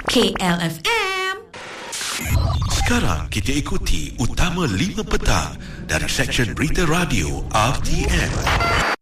KLFM. Sekarang kita ikuti Utama 5 Petang dari Seksyen Berita Radio RTM.